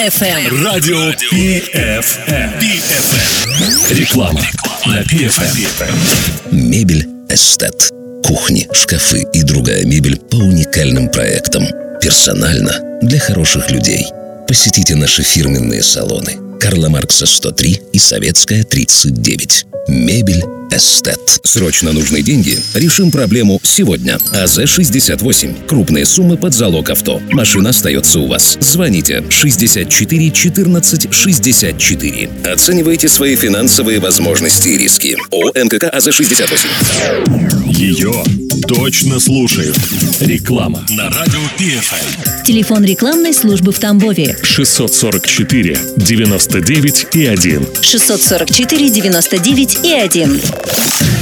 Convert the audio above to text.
PFM. Радио PFM. Реклама на PFM. Мебель «Эстет». Кухни, шкафы и другая мебель по уникальным проектам. Персонально для хороших людей. Посетите наши фирменные салоны. Карла Маркса 103 и Советская 39. Мебель «Эстет». Срочно нужны деньги? Решим проблему сегодня. АЗ-68. Крупные суммы под залог авто. Машина остается у вас. Звоните 64 14 64. Оценивайте свои финансовые возможности и риски. ООО МКК АЗ-68. Ее точно слушают. Реклама на радио PFM. Телефон рекламной службы в Тамбове 644 99 и 1. 644 99 и 1.